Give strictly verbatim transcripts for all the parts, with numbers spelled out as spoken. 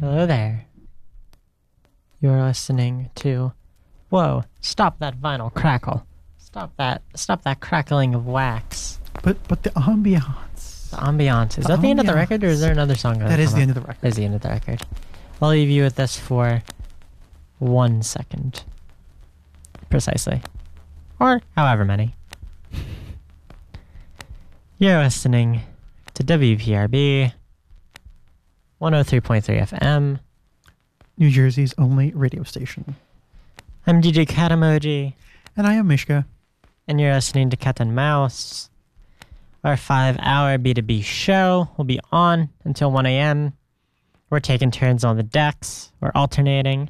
Hello there. You're listening to... Whoa, stop that vinyl crackle. Stop that Stop that crackling of wax. But but the ambiance. The ambiance. Is The that the end of the ambiance. record, or is there another song? That is come the end up? of the record. That is the end of the record. I'll leave you with this for one second. Precisely. Or however many. You're listening to W P R B one oh three point three F M. New Jersey's only radio station. I'm D J Cat Emoji. And I am Mishka. And you're listening to Cat and Mouse. Our five-hour B two B show will be on until one a.m. We're taking turns on the decks. We're alternating.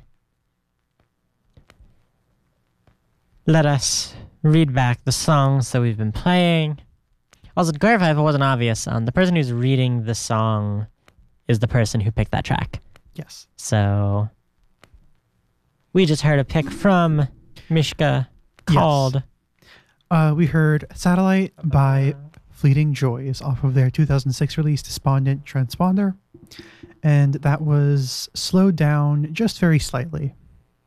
Let us read back the songs that we've been playing. Also, to clarify if it wasn't obvious, um, the person who's reading the song is the person who picked that track. Yes. So, we just heard a pick from Mishka called... Yes. Uh, we heard Satellite by Fleeting Joys off of their two thousand six release Despondent Transponder. And that was slowed down just very slightly.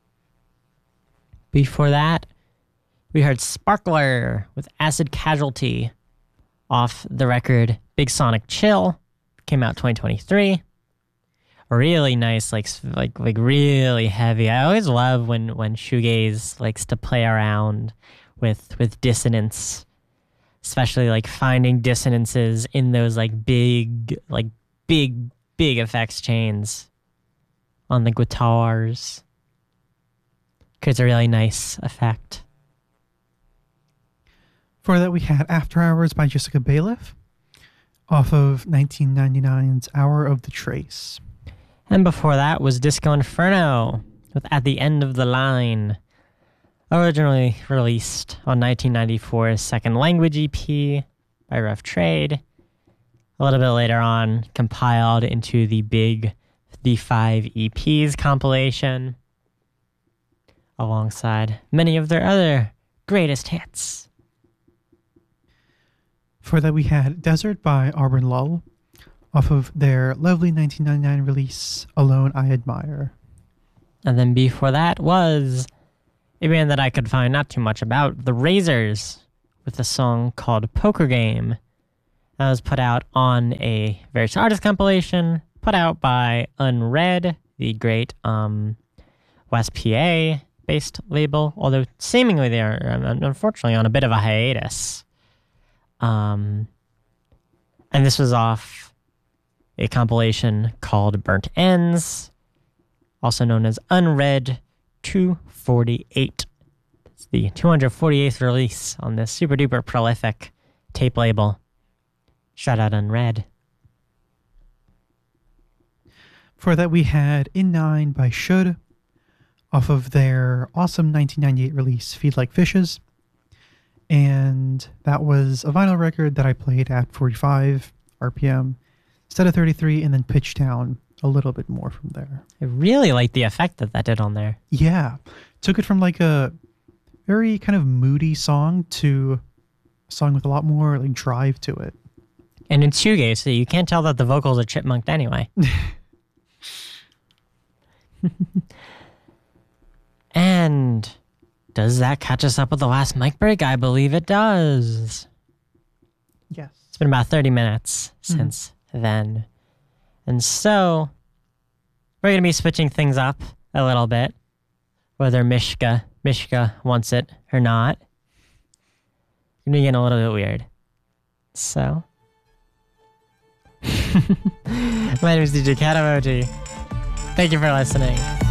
Before that, we heard Sparkler with Acid Casualty off the record Big Sonic Chill. Came out twenty twenty-three. Really nice, like like like really heavy. I always love when when shoegaze likes to play around with with dissonance, especially like finding dissonances in those like big like big big effects chains on the guitars. Creates a really nice effect. For that, we had After Hours by Jessica Bailiff off of nineteen ninety-nine's Hour of the Trace. And before that was Disco Inferno with At the End of the Line, originally released on nineteen ninety-four's Second Language E P by Rough Trade. A little bit later on, compiled into the big The Five E Ps compilation, alongside many of their other greatest hits. For that, we had Desert by Auburn Lull off of their lovely nineteen ninety-nine release Alone I Admire. And then before that was a band that I could find not too much about, The Razors, with a song called Poker Game. That was put out on a various artist compilation put out by Unread, the great um, West P A-based label, although seemingly they are, unfortunately, on a bit of a hiatus. Um, and this was off a compilation called Burnt Ends, also known as Unread two forty-eight. It's the two hundred forty-eighth release on this super duper prolific tape label. Shout out Unread. For that, we had In Nine by Should off of their awesome nineteen ninety-eight release Feed Like Fishes. And that was a vinyl record that I played at forty-five R P M instead of thirty-three, and then pitched down a little bit more from there. I really like the effect that that did on there. Yeah. Took it from like a very kind of moody song to a song with a lot more like drive to it. And in shoegaze, so you can't tell that the vocals are chipmunked anyway. And does that catch us up with the last mic break? I believe it does. Yes. It's been about thirty minutes Mm-hmm. since then. And so we're going to be switching things up a little bit, whether Mishka, Mishka wants it or not. It's going to be getting a little bit weird. So... My name is D J Cat Emoji. Thank you for listening.